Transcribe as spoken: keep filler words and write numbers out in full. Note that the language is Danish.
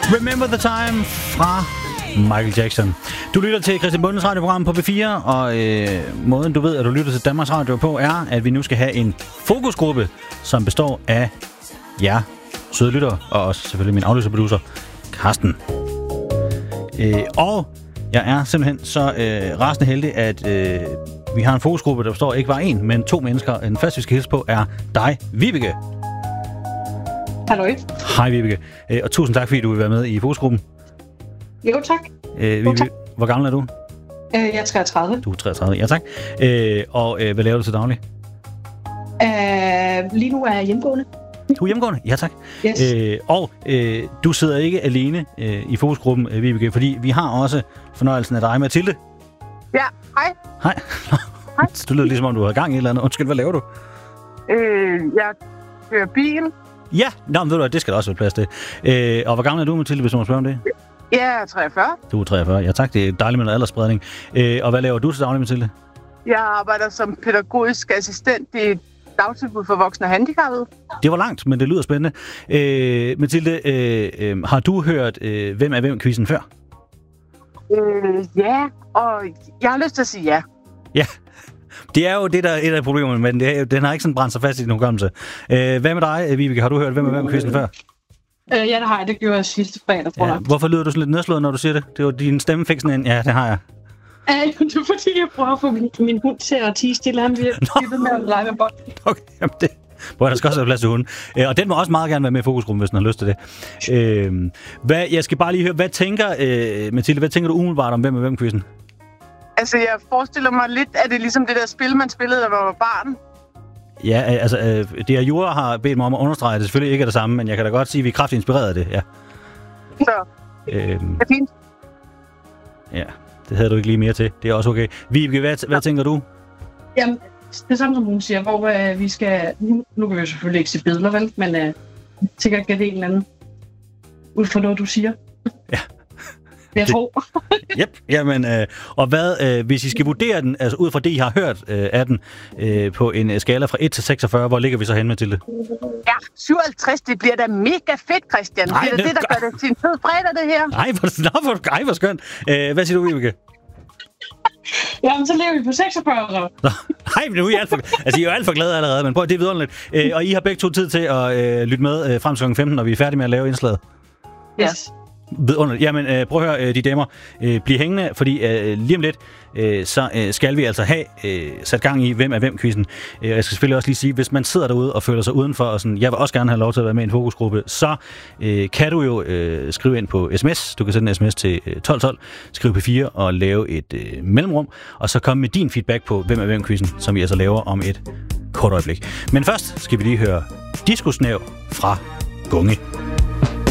Remember the Time fra Michael Jackson. Du lytter til Christian Bondes radioprogram på B fire, og øh, måden du ved, at du lytter til Danmarks Radio på, er, at vi nu skal have en fokusgruppe, som består af jer, søde lyttere, og også selvfølgelig min afløserproducer, Karsten. Øh, og jeg er simpelthen så øh, rasende heldig, at øh, vi har en fokusgruppe, der består ikke bare en, men to mennesker. En første, vi skal hilse på, er dig, Vibeke. Hallo. Hej, Vibeke. Øh, og tusind tak, fordi du vil være med i fokusgruppen. Jo, tak. Øh, jo, tak. Hvor gammel er du? Øh, jeg er treogtredive. Du er treogtredive, ja tak. Øh, og øh, hvad laver du til daglig? Øh, lige nu er jeg hjemmegående. Du er hjemmegående? Ja tak. Yes. Øh, og øh, du sidder ikke alene øh, i fokusgruppen, øh, Vibeke, fordi vi har også fornøjelsen af dig, Mathilde. Ja, hej. Hej. Hej. Du lyder ligesom om du har gang i et eller andet. Undskyld, hvad laver du? Øh, jeg kører bil. Ja, nå, men ved du hvad, det skal der også være plads til. Øh, og hvor gammel er du, Mathilde, hvis du må spørge om det? Ja, jeg er treogfyrre. Du er treogfyrre, ja tak. Det er dejligt med noget aldersspredning. Øh, og hvad laver du til daglig, Mathilde? Jeg arbejder som pædagogisk assistent i et dagtilbud for voksne og handicappede. Det var langt, men det lyder spændende. Øh, Mathilde, øh, øh, har du hørt øh, Hvem er hvem-quizzen før? Øh, ja, og jeg har lyst til at sige ja. Ja, det er jo det, der er et af problemerne, men det er, den har ikke sådan brændt sig fast i din hukommelse. Øh, hvad med dig, Vibeke? Har du hørt Hvem er hvem-quizzen før? Øh, ja, det har jeg. Det gjorde jeg sidste fredag, tror jeg. Ja, hvorfor lyder du sådan lidt nedslået, når du siger det? Det var din stemme fik sådan en, ja, det har jeg. Øh, det er fordi, jeg prøver at få min, min hund til at tie stille. Han bliver givet med at lege med bold. Okay, jamen det... Hvor der skal også være plads til hunden. Øh, og den må også meget gerne være med i fokusgruppen, hvis den har lyst til det. Øh, hvad, jeg skal bare lige høre, hvad tænker, øh, Mathilde, hvad tænker du umiddelbart om Hvem er hvem-quizzen? Altså, jeg forestiller mig lidt, at det er ligesom det der spil, man spillede, da man var barn. Ja, altså, øh, det er Jura har bedt mig om at understrege, at det selvfølgelig ikke er det samme, men jeg kan da godt sige, at vi er kraftigt inspireret af det, ja. Så, Øh, det er fint. ja, det havde du ikke lige mere til. Det er også okay. Vibeke, hvad, hvad tænker du? Jamen, det er samme som hun siger, hvor øh, vi skal... Nu, nu kan vi jo selvfølgelig ikke se billeder, vel? Men øh, jeg tænker, at det er en eller anden ud fra noget, du siger. Ja. Jeg tror. Yep, jamen, øh, og hvad, øh, hvis I skal vurdere den, altså ud fra det, I har hørt øh, af den, øh, på en øh, skala fra et til seksogfyrre, hvor ligger vi så hen, Mathilde? Ja, syvoghalvtreds, det bliver da mega fedt, Christian. Nej, det er da det- det, der gør det til en fed fredag, det her. Ej, hvor, hvor, ej, hvor skønt. Øh, hvad siger du, Vibeke? Jamen, så lever vi på seksogfyrre. Så. Nå, ej, men nu er I alt for, altså, I er jo alt for glade allerede, men prøv, det er vidunderligt. Øh, og I har begge to tid til at øh, lytte med øh, frem til klokken femten, når vi er færdige med at lave indslaget. Yes. Vidunderligt. Jamen, øh, prøv at høre, øh, de damer. Øh, bliv hængende, fordi øh, lige om lidt, øh, så øh, skal vi altså have øh, sat gang i Hvem er hvem-quizzen. Øh, jeg skal selvfølgelig også lige sige, hvis man sidder derude og føler sig udenfor, og sådan, jeg vil også gerne have lov til at være med i en fokusgruppe, så øh, kan du jo øh, skrive ind på sms. Du kan sende en sms til øh, tolv tolv, skrive P fire og lave et øh, mellemrum, og så komme med din feedback på Hvem er hvem-quizzen, som vi altså laver om et kort øjeblik. Men først skal vi lige høre Diskusnæv fra Gunge.